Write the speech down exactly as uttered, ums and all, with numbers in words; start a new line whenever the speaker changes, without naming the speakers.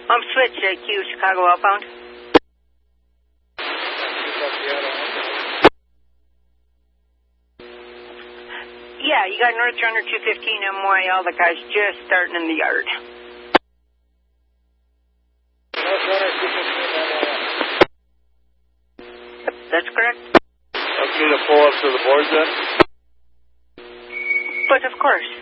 I'm switch, uh, Q, Chicago outbound. Yeah, you got North Runner two fifteen M Y L. The guy's just starting in the yard.
North Runner two fifteen M Y L.
Yep, that's correct.
Want me to pull up to the board then?
But of course.